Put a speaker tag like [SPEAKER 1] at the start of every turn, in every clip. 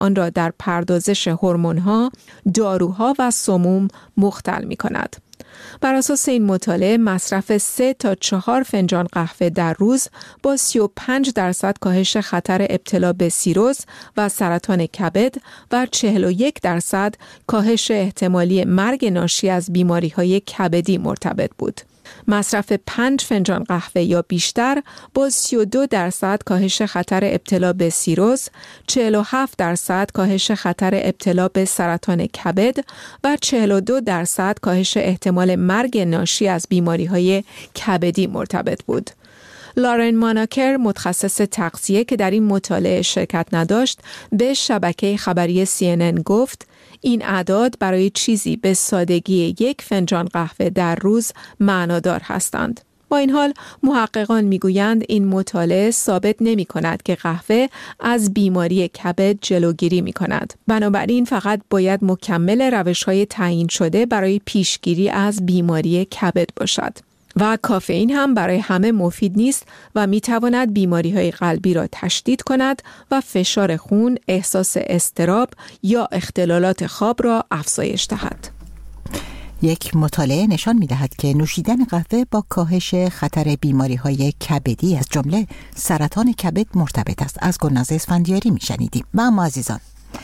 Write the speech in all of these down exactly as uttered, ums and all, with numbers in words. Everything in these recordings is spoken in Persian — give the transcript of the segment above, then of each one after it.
[SPEAKER 1] آن را در پردازش هورمون‌ها، داروها و سموم مختل می‌کند. بر اساس این مطالعه مصرف سه تا چهار فنجان قهوه در روز با سی و پنج درصد کاهش خطر ابتلا به سیروز و سرطان کبد و چهل و یک درصد کاهش احتمالی مرگ ناشی از بیماری‌های کبدی مرتبط بود. مصرف پنج فنجان قهوه یا بیشتر با سی و دو درصد کاهش خطر ابتلا به سیروز، چهل و هفت درصد کاهش خطر ابتلا به سرطان کبد و چهل و دو درصد کاهش احتمال مرگ ناشی از بیماری‌های کبدی مرتبط بود. لارن ماناکر، متخصص تغذیه که در این مطالعه شرکت نداشت، به شبکه خبری سی ان ان گفت این اعداد برای چیزی به سادگی یک فنجان قهوه در روز معنادار هستند. با این حال محققان میگویند این مطالعه ثابت نمی کند که قهوه از بیماری کبد جلوگیری می کند. بنابراین فقط باید مکمل روش‌های تعیین شده برای پیشگیری از بیماری کبد باشد. و کافئین هم برای همه مفید نیست و می تواند بیماری های قلبی را تشدید کند و فشار خون، احساس اضطراب یا اختلالات خواب را افزایش دهد.
[SPEAKER 2] یک مطالعه نشان می دهد که نوشیدن قهوه با کاهش خطر بیماری های کبدی از جمله سرطان کبد مرتبط است. از گلناز اسفندیاری می شنیدیم. و اما عزیزان،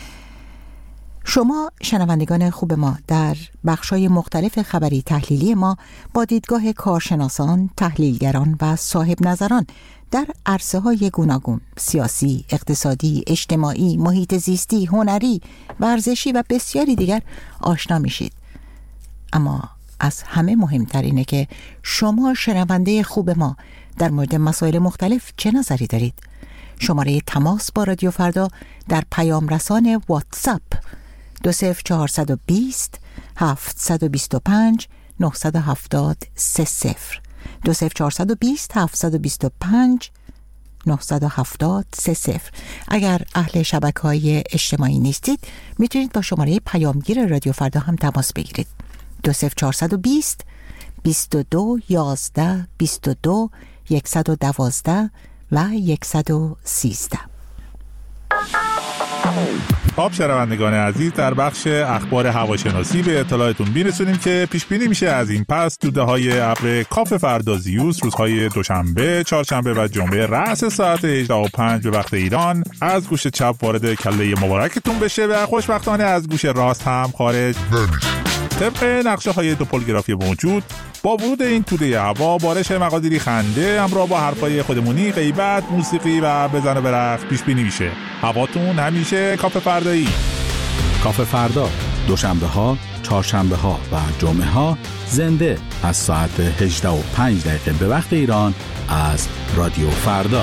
[SPEAKER 2] شما شنوندگان خوب ما در بخش‌های مختلف خبری تحلیلی ما با دیدگاه کارشناسان، تحلیلگران و صاحب نظران در عرصه‌های گوناگون، سیاسی، اقتصادی، اجتماعی، محیط زیستی، هنری، ورزشی و بسیاری دیگر آشنا میشید. اما از همه مهمتر اینه که شما شنونده خوب ما در مورد مسائل مختلف چه نظری دارید؟ شماره تماس با رادیو فردا در پیام رسان واتساپ دو صفر چهارصد و بیست هفتصد و بیست و پنج نهصد و هفتاد سه صفر دو صفر چهارصد و بیست هفتصد و بیست و پنج نهصد و هفتاد سه صفر. اگر اهل شبکه‌های اجتماعی نیستید میتونید با شماره پیامگیر رادیو فردا هم تماس بگیرید. دو صفر چهارصد و بیست بیست و دو یازده بیست و دو صد و دوازده و صد و سیزده.
[SPEAKER 3] خب شنوندگان عزیز، در بخش اخبار هواشناسی به اطلاعتون میرسونیم که پیش بینی میشه از این پس دوده‌های ابر کاف فردا زیوس روزهای دوشنبه، چهارشنبه و جمعه رأس ساعت هجده و پنج به وقت ایران از گوش چپ وارد کله مبارکتون بشه و خوشبختانه از گوش راست هم خارج نمیشه. طبق نقشه های دوپولگرافی موجود، با ورود این توده هوا بارش مقادیری خنده همراه با حرفای خودمونی، غیبت، موسیقی و بزن و برقص پیش بینی میشه. هواتون همیشه کاف فردایی.
[SPEAKER 4] کاف فردا دوشنبه ها، چهارشنبه ها و جمعه ها زنده از ساعت هجده و پنج دقیقه به وقت ایران از رادیو فردا.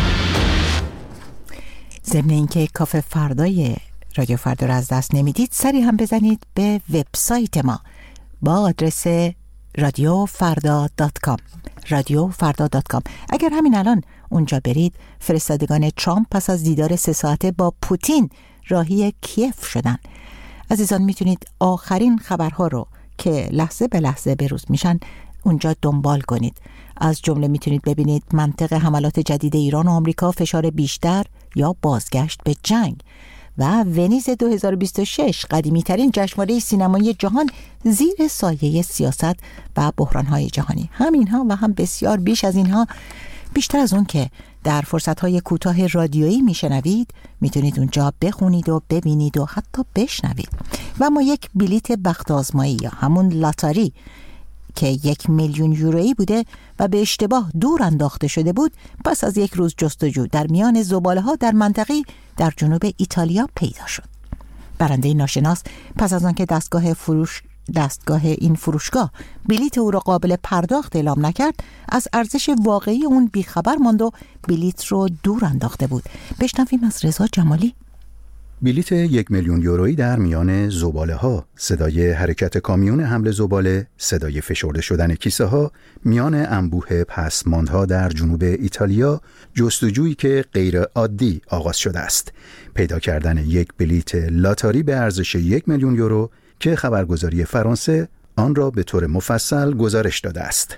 [SPEAKER 2] ضمن اینکه کاف فردای رادیو فردا را از دست نمیدید، سری هم بزنید به وبسایت ما با آدرس رادیو فردا دات کام رادیو فردا دات کام. اگر همین الان اونجا برید، فرستادگان ترامپ پس از دیدار سه ساعته با پوتین راهی کیف شدن. عزیزان، میتونید آخرین خبرها رو که لحظه به لحظه بروز میشن اونجا دنبال کنید. از جمله میتونید ببینید منطق حملات جدید ایران و آمریکا، فشار بیشتر یا بازگشت به جنگ، و ونیز دو هزار و بیست و شش، قدیمی ترین جشنواره سینمایی جهان زیر سایه سیاست و بحران‌های جهانی. همینها و هم بسیار بیش از اینها، بیشتر از اون که در فرصت‌های کوتاه رادیویی میشنوید، میتونید اونجا بخونید و ببینید و حتی بشنوید. و ما یک بلیت بخت آزمایی یا همون لاتاری که یک میلیون یورویی بوده و به اشتباه دور انداخته شده بود، پس از یک روز جستجو در میان زباله‌ها در منطقه‌ای در جنوب ایتالیا پیدا شد. برنده ناشناس پس از آنکه دستگاه فروش دستگاه این فروشگاه بلیت او را قابل پرداخت اعلام نکرد، از ارزش واقعی اون بیخبر ماند و بلیت رو دور انداخته بود. بشنویم از رضا جمالی.
[SPEAKER 5] بلیت یک میلیون یورویی در میان زباله ها، صدای حرکت کامیون حمل زباله، صدای فشرده شدن کیسه ها میان انبوه پسماندها در جنوب ایتالیا، جستجویی که غیر عادی آغاز شده است. پیدا کردن یک بلیت لاتاری به ارزش یک میلیون یورو که خبرگزاری فرانسه آن را به طور مفصل گزارش داده است.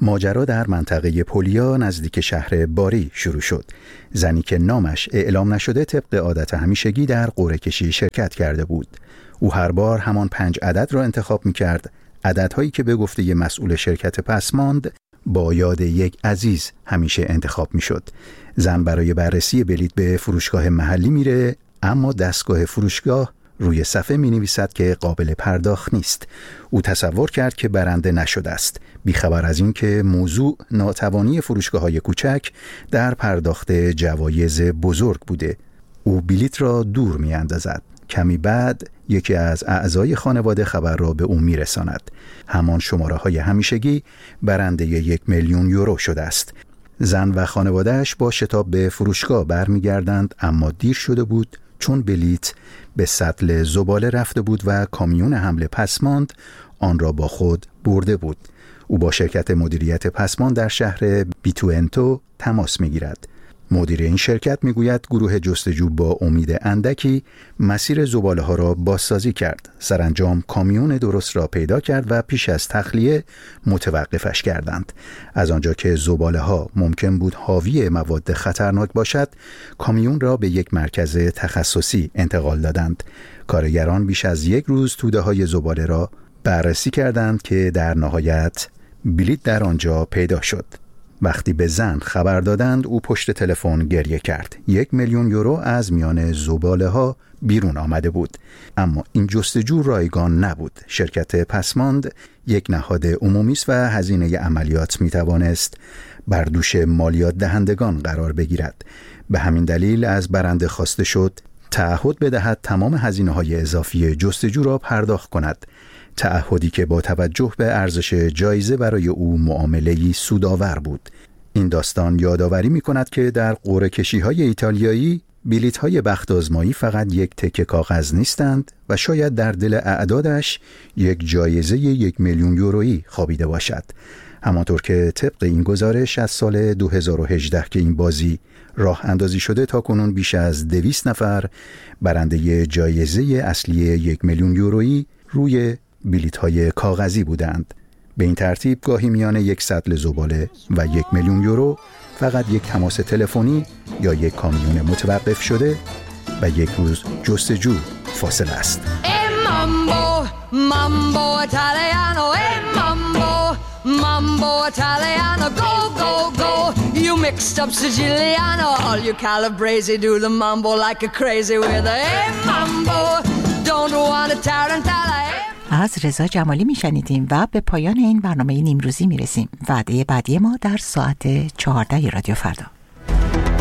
[SPEAKER 5] ماجرا در منطقه پولیا نزدیک شهر باری شروع شد. زنی که نامش اعلام نشده طبق عادت همیشگی در قرعه کشی شرکت کرده بود. او هر بار همان پنج عدد را انتخاب می کرد. عددهایی که به گفته ی مسئول شرکت پسماند با یاد یک عزیز همیشه انتخاب می شد. زن برای بررسی بلیط به فروشگاه محلی میره، اما دستگاه فروشگاه روی صفحه می نویسد که قابل پرداخت نیست. او تصور کرد که برنده نشده است، بیخبر از این که موضوع ناتوانی فروشگاه‌های کوچک در پرداخت جوایز بزرگ بوده. او بلیط را دور می اندازد. کمی بعد یکی از اعضای خانواده خبر را به او می رساند. همان شماره های همیشگی برنده یک میلیون یورو شده است. زن و خانوادهش با شتاب به فروشگاه برمیگردند، اما دیر شده بود، چون بلیط به سطل زباله رفته بود و کامیون حمل پسماند آن را با خود برده بود. او با شرکت مدیریت پسماند در شهر بیتوئنتو تماس میگیرد. مدیر این شرکت میگوید گروه جستجو با امید اندکی مسیر زباله ها را بازسازی کرد. سرانجام کامیون درست را پیدا کرد و پیش از تخلیه متوقفش کردند. از آنجا که زباله ها ممکن بود حاوی مواد خطرناک باشد، کامیون را به یک مرکز تخصصی انتقال دادند. کارگران بیش از یک روز توده های زباله را بررسی کردند که در نهایت بلیط در آنجا پیدا شد. وقتی به زن خبر دادند، او پشت تلفن گریه کرد. یک میلیون یورو از میان زباله ها بیرون آمده بود. اما این جستجو رایگان نبود. شرکت پسماند یک نهاد عمومی است و هزینه عملیات می توانست بر دوش مالیات دهندگان قرار بگیرد. به همین دلیل از برنده خواسته شد تعهد بدهد تمام هزینه های اضافی جستجو را پرداخت کند. تعهدی که با توجه به ارزش جایزه برای او معامله‌ای سودآور بود. این داستان یادآوری می‌کند که در قرعه کشی‌های ایتالیایی بلیط‌های بخت آزمایی فقط یک تکه کاغذ نیستند و شاید در دل اعدادش یک جایزه یک میلیون یورویی خوابیده باشد. همانطور که طبق این گزارش از سال دو هزار و هجده که این بازی راه اندازی شده تا کنون بیش از دویست نفر برنده جایزه اصلی یک میلیون یورویی روی بلیط‌های کاغذی بودند. به این ترتیب گاهی میان یک سطل زباله و یک میلیون یورو فقط یک تماس تلفنی یا یک کامیون متوقف شده و یک روز جستجو فاصله است.
[SPEAKER 6] Mambo, mambo Italiano, eh mambo, mambo Italiano, go, go, go. You mixed up Siciliano, all you Calabrese do the mambo like a crazy with a eh mambo. Don't want a tarantella.
[SPEAKER 2] از رضا جمالی میشنیدیم و به پایان این برنامه نیمروزی میرسیم. وعده بعدی ما در ساعت چهارده رادیو فردا.